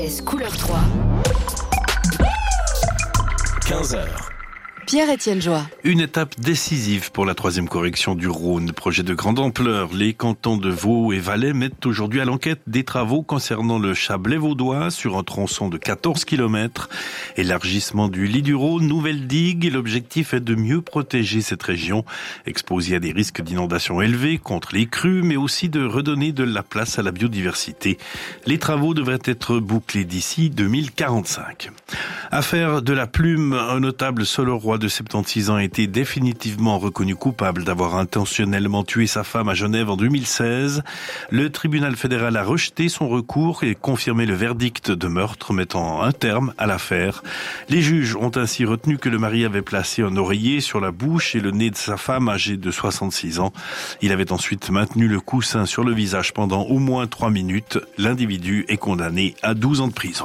Couleur 3. 15h. Pierre-Étienne Joie. Une étape décisive pour la 3e correction du Rhône. Projet de grande ampleur. Les cantons de Vaud et Valais mettent aujourd'hui à l'enquête des travaux concernant le Chablais vaudois sur un tronçon de 14 km. Élargissement du lit du Rhône, nouvelle digue. L'objectif est de mieux protéger cette région, exposée à des risques d'inondation élevés contre les crues, mais aussi de redonner de la place à la biodiversité. Les travaux devraient être bouclés d'ici 2045. Affaire de la plume, un notable Solorois de 76 ans a été définitivement reconnu coupable d'avoir intentionnellement tué sa femme à Genève en 2016. Le tribunal fédéral a rejeté son recours et confirmé le verdict de meurtre, mettant un terme à l'affaire. Les juges ont ainsi retenu que le mari avait placé un oreiller sur la bouche et le nez de sa femme âgée de 66 ans. Il avait ensuite maintenu le coussin sur le visage pendant au moins 3 minutes. L'individu est condamné à 12 ans de prison.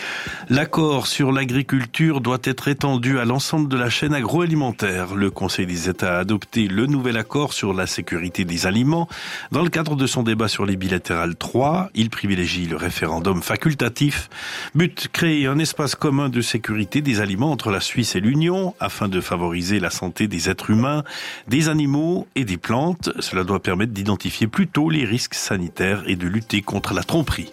L'accord sur l'agriculture doit être étendu à l'ensemble de la chaîne agroalimentaire. Le Conseil des États a adopté le nouvel accord sur la sécurité des aliments. Dans le cadre de son débat sur les bilatérales 3, il privilégie le référendum facultatif. But, créer un espace commun de sécurité des aliments entre la Suisse et l'Union afin de favoriser la santé des êtres humains, des animaux et des plantes. Cela doit permettre d'identifier plus tôt les risques sanitaires et de lutter contre la tromperie.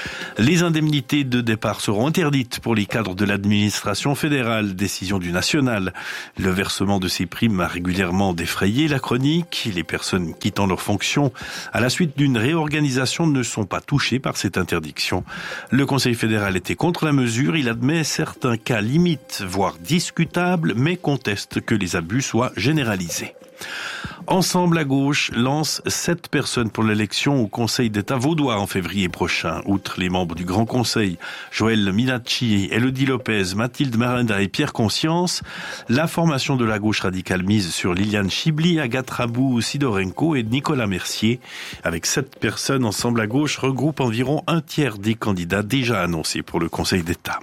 Les indemnités de départ seront interdites pour les cadres de l'administration fédérale, décision du national. Le versement de ces primes a régulièrement défrayé la chronique. Les personnes quittant leurs fonctions à la suite d'une réorganisation ne sont pas touchées par cette interdiction. Le Conseil fédéral était contre la mesure. Il admet certains cas limites, voire discutables, mais conteste que les abus soient généralisés. Ensemble à gauche lance 7 personnes pour l'élection au Conseil d'État vaudois en février prochain. Outre les membres du Grand Conseil, Joël Minacci, Elodie Lopez, Mathilde Marinda et Pierre Conscience, la formation de la gauche radicale mise sur Liliane Chibli, Agathe Rabou, Sidorenko et Nicolas Mercier. Avec 7 personnes, Ensemble à gauche regroupe environ un tiers des candidats déjà annoncés pour le Conseil d'État.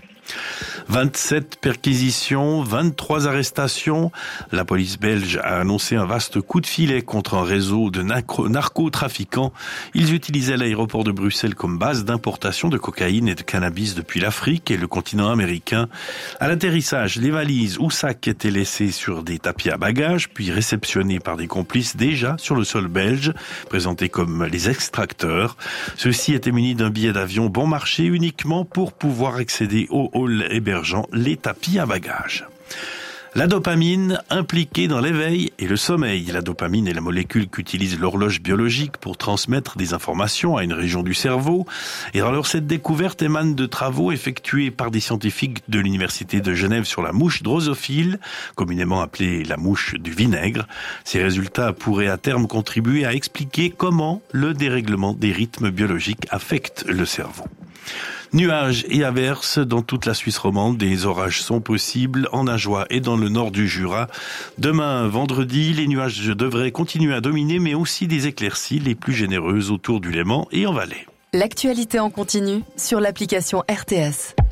27 perquisitions, 23 arrestations. La police belge a annoncé un vaste coup de filet contre un réseau de narcotrafiquants. Ils utilisaient l'aéroport de Bruxelles comme base d'importation de cocaïne et de cannabis depuis l'Afrique et le continent américain. À l'atterrissage, les valises ou sacs étaient laissés sur des tapis à bagages, puis réceptionnés par des complices déjà sur le sol belge, présentés comme les extracteurs. Ceux-ci étaient munis d'un billet d'avion bon marché uniquement pour pouvoir accéder au hall hébergeant les tapis à bagages. La dopamine impliquée dans l'éveil et le sommeil. La dopamine est la molécule qu'utilise l'horloge biologique pour transmettre des informations à une région du cerveau. Et alors cette découverte émane de travaux effectués par des scientifiques de l'Université de Genève sur la mouche drosophile, communément appelée la mouche du vinaigre. Ces résultats pourraient à terme contribuer à expliquer comment le dérèglement des rythmes biologiques affecte le cerveau. Nuages et averses dans toute la Suisse romande. Des orages sont possibles en Ajoie et dans le nord du Jura. Demain, vendredi, les nuages devraient continuer à dominer, mais aussi des éclaircies les plus généreuses autour du Léman et en Valais. L'actualité en continu sur l'application RTS.